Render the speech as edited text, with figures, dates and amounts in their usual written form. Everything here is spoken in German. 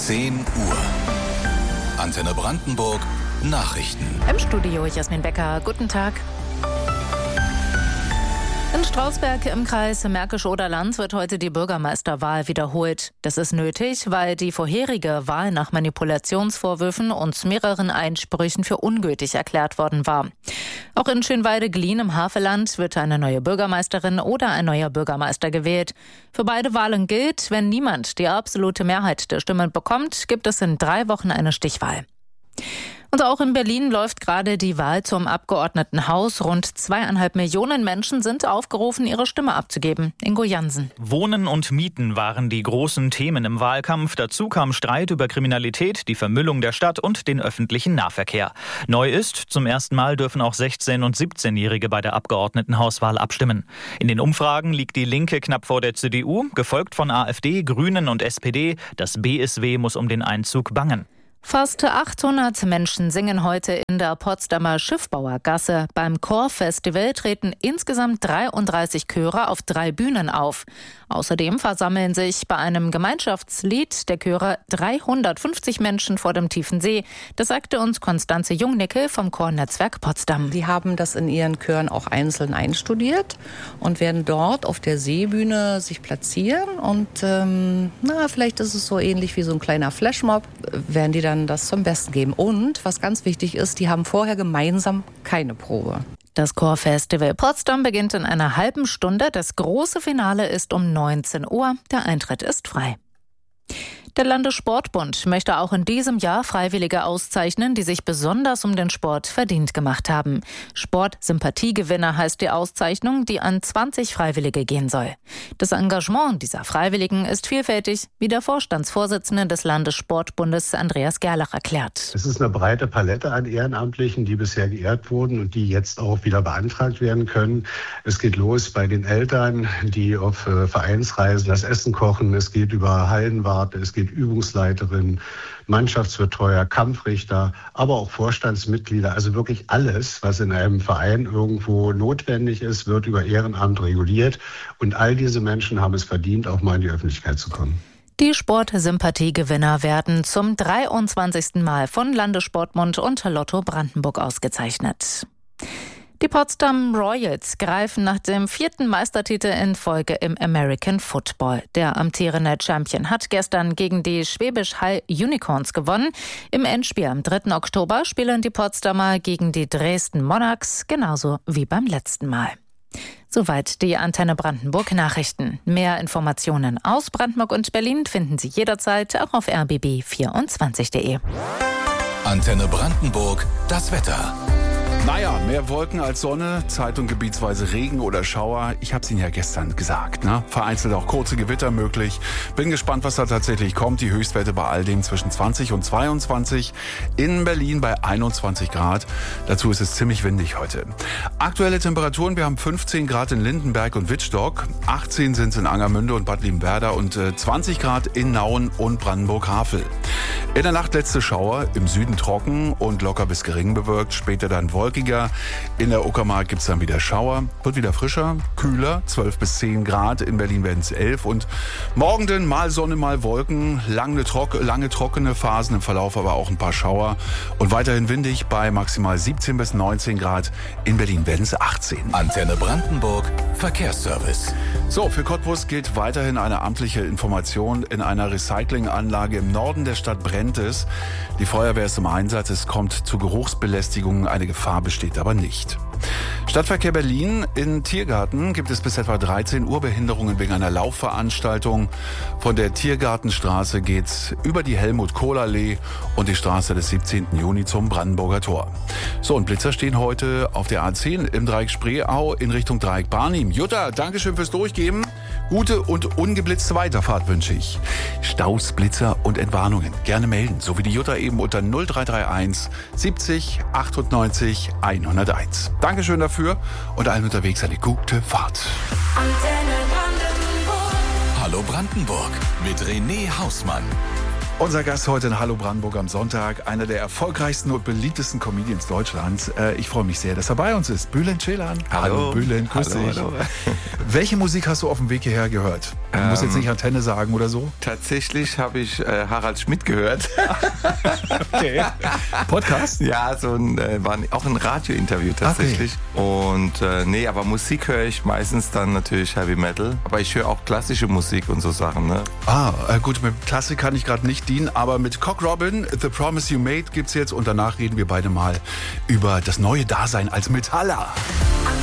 10 Uhr. Antenne Brandenburg Nachrichten. Im Studio Jasmin Becker. Guten Tag. In Strausberg im Kreis Märkisch-Oderland wird heute die Bürgermeisterwahl wiederholt. Das ist nötig, weil die vorherige Wahl nach Manipulationsvorwürfen und mehreren Einsprüchen für ungültig erklärt worden war. Auch in Schönweide-Glien im Havelland wird eine neue Bürgermeisterin oder ein neuer Bürgermeister gewählt. Für beide Wahlen gilt, wenn niemand die absolute Mehrheit der Stimmen bekommt, gibt es in 3 Wochen eine Stichwahl. Und auch in Berlin läuft gerade die Wahl zum Abgeordnetenhaus. Rund 2,5 Millionen Menschen sind aufgerufen, ihre Stimme abzugeben. Ingo Jansen. Wohnen und Mieten waren die großen Themen im Wahlkampf. Dazu kam Streit über Kriminalität, die Vermüllung der Stadt und den öffentlichen Nahverkehr. Neu ist, zum ersten Mal dürfen auch 16- und 17-Jährige bei der Abgeordnetenhauswahl abstimmen. In den Umfragen liegt die Linke knapp vor der CDU, gefolgt von AfD, Grünen und SPD. Das BSW muss um den Einzug bangen. Fast 800 Menschen singen heute in der Potsdamer Schiffbauergasse. Beim Chorfestival treten insgesamt 33 Chöre auf 3 Bühnen auf. Außerdem versammeln sich bei einem Gemeinschaftslied der Chöre 350 Menschen vor dem tiefen See. Das sagte uns Konstanze Jungnickel vom Chornetzwerk Potsdam. Die haben das in ihren Chören auch einzeln einstudiert und werden dort auf der Seebühne sich platzieren. Und vielleicht ist es so ähnlich wie so ein kleiner Flashmob, werden die dann das zum Besten geben. Und was ganz wichtig ist, die haben vorher gemeinsam keine Probe. Das Chorfestival Potsdam beginnt in einer halben Stunde. Das große Finale ist um 19 Uhr. Der Eintritt ist frei. Der Landessportbund möchte auch in diesem Jahr Freiwillige auszeichnen, die sich besonders um den Sport verdient gemacht haben. Sportsympathiegewinner heißt die Auszeichnung, die an 20 Freiwillige gehen soll. Das Engagement dieser Freiwilligen ist vielfältig, wie der Vorstandsvorsitzende des Landessportbundes Andreas Gerlach erklärt. Es ist eine breite Palette an Ehrenamtlichen, die bisher geehrt wurden und die jetzt auch wieder beantragt werden können. Es geht los bei den Eltern, die auf Vereinsreisen das Essen kochen. Es geht über Hallenwarte, es geht Übungsleiterin, Mannschaftsbetreuer, Kampfrichter, aber auch Vorstandsmitglieder. Also wirklich alles, was in einem Verein irgendwo notwendig ist, wird über Ehrenamt reguliert. Und all diese Menschen haben es verdient, auch mal in die Öffentlichkeit zu kommen. Die Sportsympathiegewinner werden zum 23. Mal von Landessportbund und Lotto Brandenburg ausgezeichnet. Die Potsdam Royals greifen nach dem 4. Meistertitel in Folge im American Football. Der amtierende Champion hat gestern gegen die Schwäbisch Hall Unicorns gewonnen. Im Endspiel am 3. Oktober spielen die Potsdamer gegen die Dresden Monarchs, genauso wie beim letzten Mal. Soweit die Antenne Brandenburg Nachrichten. Mehr Informationen aus Brandenburg und Berlin finden Sie jederzeit auch auf rbb24.de. Antenne Brandenburg, das Wetter. Naja, mehr Wolken als Sonne, Zeit- und gebietsweise Regen oder Schauer. Ich habe es Ihnen ja gestern gesagt, ne? Vereinzelt auch kurze Gewitter möglich. Bin gespannt, was da tatsächlich kommt. Die Höchstwerte bei all dem zwischen 20 und 22. In Berlin bei 21 Grad. Dazu ist es ziemlich windig heute. Aktuelle Temperaturen, wir haben 15 Grad in Lindenberg und Wittstock. 18 sind es in Angermünde und Bad Liebenwerda und 20 Grad in Nauen und Brandenburg-Havel. In der Nacht letzte Schauer, im Süden trocken und locker bis gering bewölkt, später dann wolkiger. In der Uckermark gibt es dann wieder Schauer, wird wieder frischer, kühler, 12 bis 10 Grad, in Berlin werden es 11 und morgen dann mal Sonne, mal Wolken, lange trockene Phasen im Verlauf, aber auch ein paar Schauer und weiterhin windig bei maximal 17 bis 19 Grad, in Berlin werden es 18. Antenne Brandenburg Verkehrsservice. So, für Cottbus gilt weiterhin eine amtliche Information. In einer Recyclinganlage im Norden der Stadt brennt es. Die Feuerwehr ist im Einsatz, es kommt zu Geruchsbelästigungen, eine Gefahr besteht aber nicht. Stadtverkehr Berlin. In Tiergarten gibt es bis etwa 13 Uhr Behinderungen wegen einer Laufveranstaltung. Von der Tiergartenstraße geht's über die Helmut-Kohl-Allee und die Straße des 17. Juni zum Brandenburger Tor. So, und Blitzer stehen heute auf der A10 im Dreieck Spreeau in Richtung Dreieck Barnim. Jutta, Dankeschön fürs Durchgeben. Gute und ungeblitzte Weiterfahrt wünsche ich. Staus, Blitzer und Entwarnungen gerne melden, so wie die Jutta eben unter 0331 70 98 101. Dankeschön dafür und allen unterwegs eine gute Fahrt. Hallo Brandenburg mit René Hausmann. Unser Gast heute in Hallo Brandenburg am Sonntag, einer der erfolgreichsten und beliebtesten Comedians Deutschlands. Ich freue mich sehr, dass er bei uns ist. Bülent Ceylan. Hallo Bülent, grüß dich. Hallo. Welche Musik hast du auf dem Weg hierher gehört? Du musst jetzt nicht Antenne sagen oder so. Tatsächlich habe ich Harald Schmidt gehört. Okay. Podcast? Ja, war auch ein Radiointerview tatsächlich. Okay. Und aber Musik höre ich meistens dann natürlich Heavy Metal. Aber ich höre auch klassische Musik und so Sachen. Ne? Gut, mit Klassik kann ich gerade nicht dienen, aber mit Cock Robin, The Promise You Made gibt's jetzt und danach reden wir beide mal über das neue Dasein als Metaller.